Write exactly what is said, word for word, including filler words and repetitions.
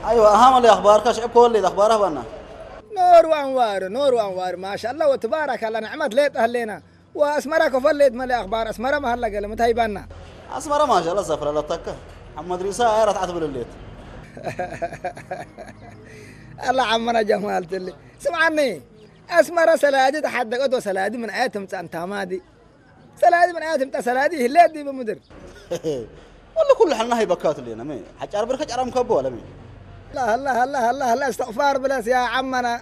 ايوه اهم اللي اخبارك شعب كل اللي اخباره بنا. نور وانوار نور وانوار ما شاء الله وتبارك الله نعمت ليت اهلنا واسمرك وفليت مالي اخبار اسمره ما هلا قال متى يبنا اسمر ما شاء الله زفر لا تكه محمد ريسا رات عتب الليت. الله عمنا جمال تلي سمعني اسمر سلادي تحدى قدوه سلادي من ايتم انت مادي سلادي من ايتم سلادي الليت دي بمدر. والله كل حنا هي بكات لينا مي حجار برك حجار مكبو ولا مي. الله الله الله الله الله استغفار بلاس يا عمنا